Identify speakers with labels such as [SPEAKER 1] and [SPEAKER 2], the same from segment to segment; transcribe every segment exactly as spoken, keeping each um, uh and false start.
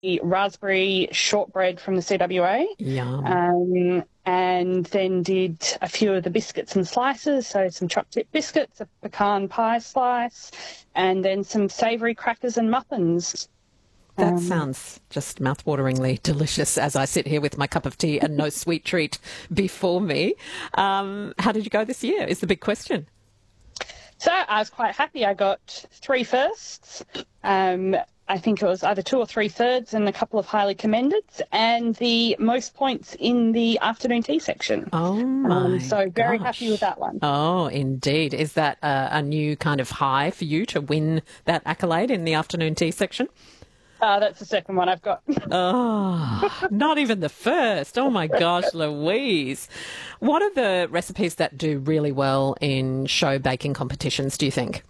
[SPEAKER 1] raspberry shortbread from the C W A.
[SPEAKER 2] Yum.
[SPEAKER 1] Um, and then did a few of the biscuits and slices, so some chocolate biscuits, a pecan pie slice, and then some savoury crackers and muffins.
[SPEAKER 2] That
[SPEAKER 1] Um,
[SPEAKER 2] sounds just mouthwateringly delicious as I sit here with my cup of tea and no sweet treat before me. Um, how did you go this year is the big question.
[SPEAKER 1] So I was quite happy. I got three firsts. Um, I think it was either two or three thirds and a couple of highly commended, and the most points in the afternoon tea section.
[SPEAKER 2] Oh, my
[SPEAKER 1] um, So very
[SPEAKER 2] gosh.
[SPEAKER 1] happy with that one.
[SPEAKER 2] Oh, indeed. Is that a, a new kind of high for you to win that accolade in the afternoon tea section?
[SPEAKER 1] Uh, that's the second one I've got.
[SPEAKER 2] Oh, not even the first. Oh, my gosh, Louise. What are the recipes that do really well in show baking competitions, do you think?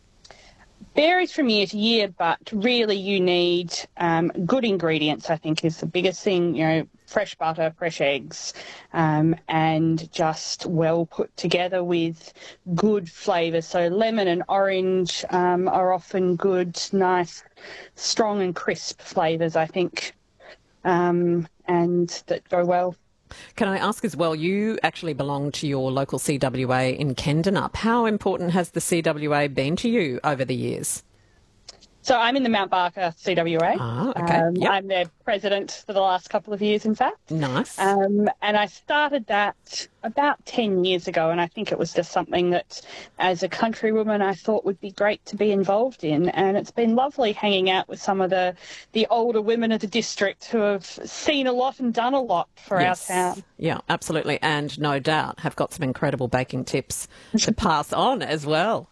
[SPEAKER 1] Varies from year to year, but really you need um, good ingredients, I think, is the biggest thing. You know, fresh butter, fresh eggs, um, and just well put together with good flavours. So lemon and orange um, are often good, nice, strong and crisp flavours, I think, um, and that go well.
[SPEAKER 2] Can I ask as well, you actually belong to your local C W A in Kendenup. How important has the C W A been to you over the years?
[SPEAKER 1] So I'm in the Mount Barker C W A.
[SPEAKER 2] Ah, okay.
[SPEAKER 1] Um,
[SPEAKER 2] Yep.
[SPEAKER 1] I'm their president for the last couple of years, in fact.
[SPEAKER 2] Nice.
[SPEAKER 1] Um, and I started that about ten years ago, and I think it was just something that, as a countrywoman, I thought would be great to be involved in. And it's been lovely hanging out with some of the, the older women of the district who have seen a lot and done a lot for
[SPEAKER 2] Yes.
[SPEAKER 1] our town.
[SPEAKER 2] Yeah, absolutely. And no doubt have got some incredible baking tips to pass on as well.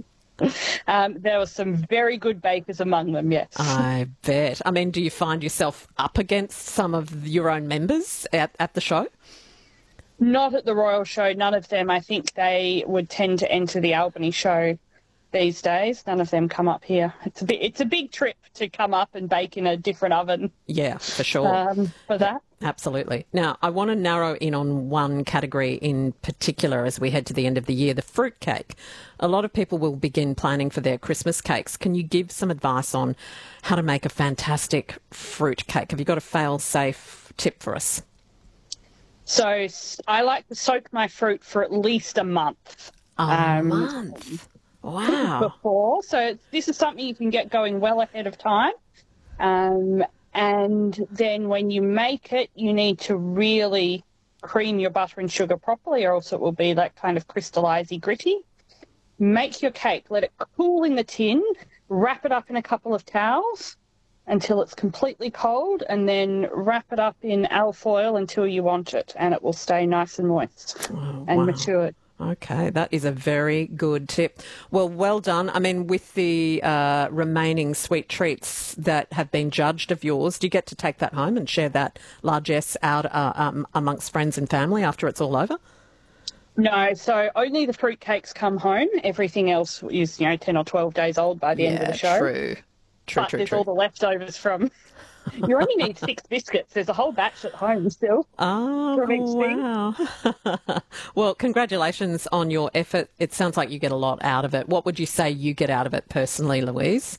[SPEAKER 1] Um, there were some very good bakers among them, yes.
[SPEAKER 2] I bet. I mean, do you find yourself up against some of your own members at, at the show?
[SPEAKER 1] Not at the Royal Show, none of them. I think they would tend to enter the Albany Show these days. None of them come up here. It's a bit, it's a big trip to come up and bake in a different oven.
[SPEAKER 2] Yeah, for sure.
[SPEAKER 1] Um, for that.
[SPEAKER 2] Absolutely. Now, I want to narrow in on one category in particular as we head to the end of the year, the fruit cake. A lot of people will begin planning for their Christmas cakes. Can you give some advice on how to make a fantastic fruit cake? Have you got a fail-safe tip for us?
[SPEAKER 1] So s- I like to soak my fruit for at least a month.
[SPEAKER 2] A
[SPEAKER 1] Um,
[SPEAKER 2] month. Wow.
[SPEAKER 1] Before. So it's- this is something you can get going well ahead of time. Um, and then when you make it, you need to really cream your butter and sugar properly, or else it will be that kind of crystallisy, gritty. Make your cake, let it cool in the tin, wrap it up in a couple of towels until it's completely cold, and then wrap it up in alfoil until you want it, and it will stay nice and moist
[SPEAKER 2] Oh,
[SPEAKER 1] and
[SPEAKER 2] wow.
[SPEAKER 1] matured.
[SPEAKER 2] Okay, that is a very good tip. Well, well done. I mean, with the uh, remaining sweet treats that have been judged of yours, do you get to take that home and share that largesse out uh, um, amongst friends and family after it's all over?
[SPEAKER 1] No, so only the fruit cakes come home. Everything else is, you know, ten or twelve days old by the end of the show.
[SPEAKER 2] true. True,
[SPEAKER 1] But
[SPEAKER 2] true,
[SPEAKER 1] there's
[SPEAKER 2] true.
[SPEAKER 1] all the leftovers from... You only need six biscuits. There's a whole batch at home still.
[SPEAKER 2] Oh,
[SPEAKER 1] from each thing.
[SPEAKER 2] wow. Well, congratulations on your effort. It sounds like you get a lot out of it. What would you say you get out of it personally, Louise?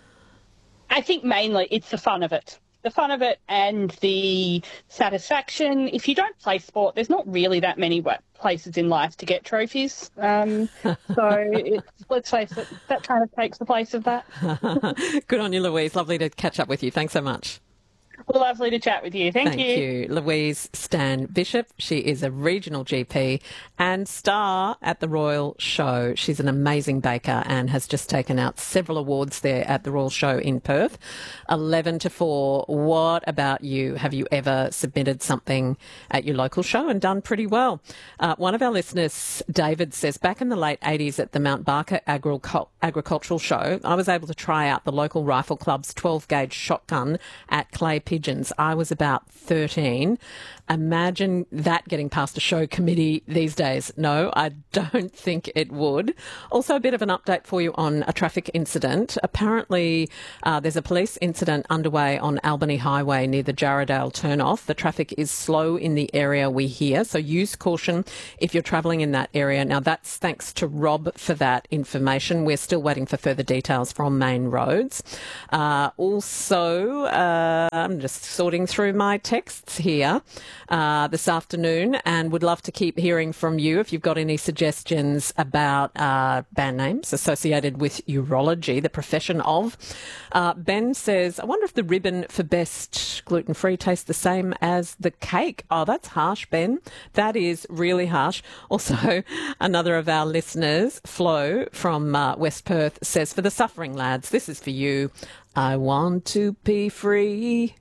[SPEAKER 1] I think mainly it's the fun of it. The fun of it and the satisfaction. If you don't play sport, there's not really that many wa- places in life to get trophies. Um, so it's, let's face it, that kind of takes the place of that.
[SPEAKER 2] Good on you, Louise. Lovely to catch up with you. Thanks so much.
[SPEAKER 1] Lovely to chat with you. Thank,
[SPEAKER 2] Thank you. Louise Stan Bishop. She is a regional G P and star at the Royal Show. She's an amazing baker and has just taken out several awards there at the Royal Show in Perth. eleven to four. What about you? Have you ever submitted something at your local show and done pretty well? Uh, one of our listeners, David, says, back in the late eighties at the Mount Barker Agricul- Agricultural Show, I was able to try out the local rifle club's twelve gauge shotgun at Clay Pit pigeons. I was about thirteen. Imagine that getting past a show committee these days. No, I don't think it would. Also, a bit of an update for you on a traffic incident. Apparently, uh, there's a police incident underway on Albany Highway near the Jarradale turnoff. The traffic is slow in the area, we hear, so use caution if you're travelling in that area. Now, that's thanks to Rob for that information. We're still waiting for further details from Main Roads. Uh, also, uh, I'm just sorting through my texts here. Uh, this afternoon, and would love to keep hearing from you if you've got any suggestions about uh, band names associated with urology, the profession of. Uh, Ben says, I wonder if the ribbon for best gluten-free tastes the same as the cake. Oh, that's harsh, Ben. That is really harsh. Also, another of our listeners, Flo from uh, West Perth, says, for the suffering lads, this is for you. I want to be free.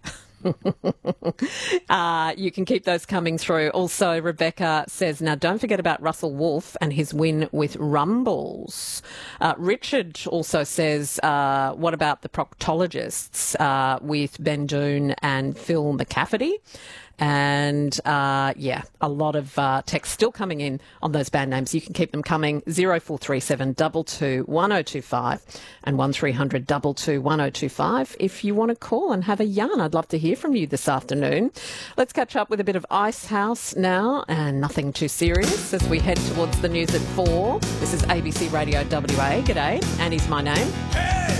[SPEAKER 2] uh, you can keep those coming through. Also, Rebecca says, now don't forget about Russell Wolfe and his win with Rumbles. Uh, Richard also says, uh, what about the proctologists uh, with Ben Doon and Phil McCafferty? And, uh, yeah, a lot of uh, text still coming in on those band names. You can keep them coming. zero four three seven two two one oh two five and one three hundred two two one oh two five if you want to call and have a yarn. I'd love to hear from you this afternoon. Let's catch up with a bit of Icehouse now, and nothing too serious as we head towards the news at four. This is A B C Radio W A. G'day. Annie's my name.
[SPEAKER 3] Hey!